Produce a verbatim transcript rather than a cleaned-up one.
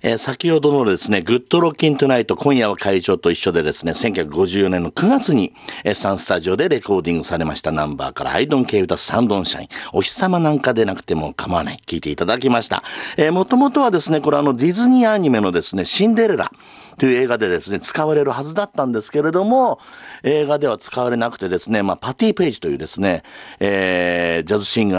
えー、先ほどのですね、グッドロッキントゥナイト、今夜は会長と一緒でですね、せんきゅうひゃくごじゅうよねんのくがつに、えー、サンスタジオでレコーディングされましたナンバーから、I don't care with the sun don't shine。お日様なんかでなくても構わない。聞いていただきました。えー、もともとはですね、これあのディズニーアニメのですね、シンデレラという映画でですね、使われるはずだったんですけれども、映画では使われなくてですね、まあ、パティ・ペイジというですね、えー、ジャズシンガー